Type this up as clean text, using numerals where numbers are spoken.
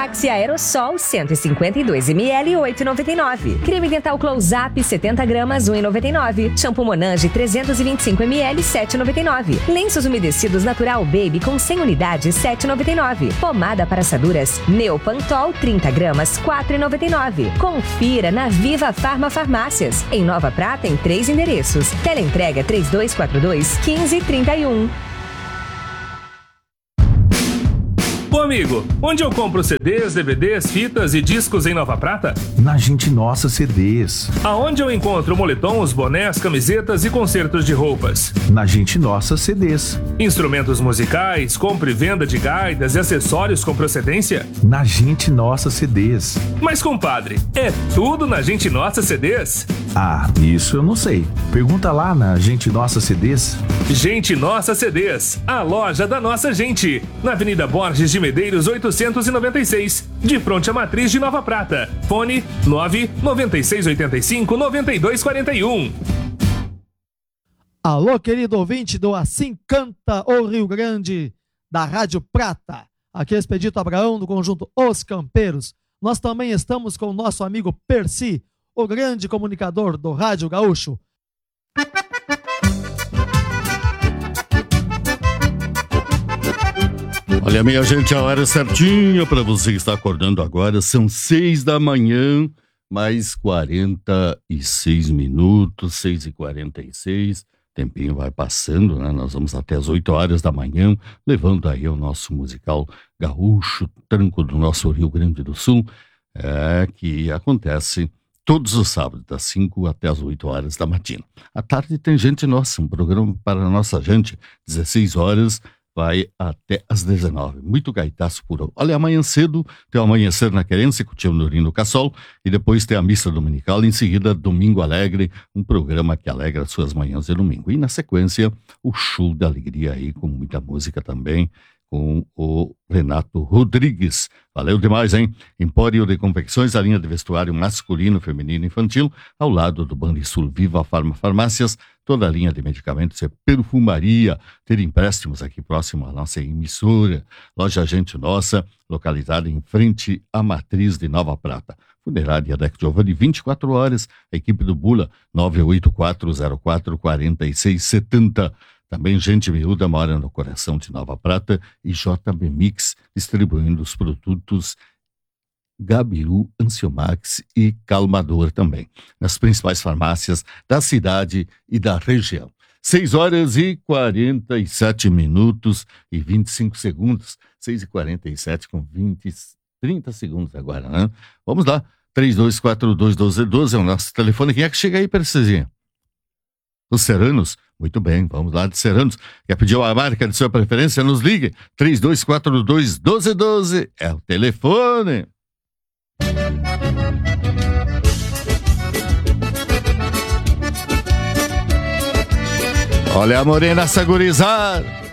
Maxi Aerosol 152 ml 8,99. Creme dental Close-Up 70 gramas 1,99. Shampoo Monange 325 ml 7,99. Lenços umedecidos Natural Baby com 100 unidades 7,99. Pomada para assaduras Neopantol 30 gramas 4,99. Confira na Viva Farma Farmácias. Em Nova Prata, em 3 endereços. Teleentrega 3242-1531. Ô amigo, onde eu compro CDs, DVDs, fitas e discos em Nova Prata? Na Gente Nossa CDs. Aonde eu encontro moletons, bonés, camisetas e concertos de roupas? Na Gente Nossa CDs. Instrumentos musicais, compra e venda de gaitas e acessórios com procedência? Na Gente Nossa CDs. Mas compadre, é tudo na Gente Nossa CDs? Ah, isso eu não sei. Pergunta lá na Gente Nossa CDs. Gente Nossa CDs, a loja da nossa gente. Na Avenida Borges de Medeiros 896, de frente à Matriz de Nova Prata. Fone 99685-9241. Alô, querido ouvinte do Assim Canta o Rio Grande, da Rádio Prata. Aqui é Expedito Abraão, do conjunto Os Campeiros. Nós também estamos com o nosso amigo Percy, o grande comunicador do Rádio Gaúcho. Olha, minha gente, a hora certinha para você que está acordando agora. São 6 da manhã, mais 46 minutos, 6h46. Tempinho vai passando, né? Nós vamos até as 8 horas da manhã, levando aí o nosso musical gaúcho, tranco do nosso Rio Grande do Sul, que acontece todos os sábados, das 5 até as 8 horas da matina. À tarde tem Gente Nossa, um programa para a nossa gente, 16 horas, vai até às 19. Muito gaitaço por... Olha, amanhã cedo tem o Amanhecer na Querência, com o tio Norino Cassol, e depois tem a Missa Dominical, em seguida Domingo Alegre, um programa que alegra suas manhãs de domingo. E na sequência, o Show da Alegria aí, com muita música também, com o Renato Rodrigues. Valeu demais, hein? Empório de Confecções, a linha de vestuário masculino, feminino e infantil, ao lado do Banrisul Viva Farma Farmácias, toda a linha de medicamentos e perfumaria, ter empréstimos aqui próximo à nossa emissora. Loja Gente Nossa, localizada em frente à Matriz de Nova Prata. Funerária Deck Giovanni, 24 horas, a equipe do Bula, 984044670. Também Gente Miúda mora no coração de Nova Prata e JB Mix, distribuindo os produtos Gabiru, Anciomax e Calmador também, nas principais farmácias da cidade e da região. 6 horas e 47 minutos e 25 segundos, 6h47 com 30 segundos agora, né? Vamos lá, 3242-1212 é o nosso telefone. Quem é que chega aí, Percezinha? Os Seranos? Muito bem, vamos lá de Seranos. Quer pedir uma marca de sua preferência? Nos ligue. 3242-1212 é o telefone. Olha a morena sagurizada.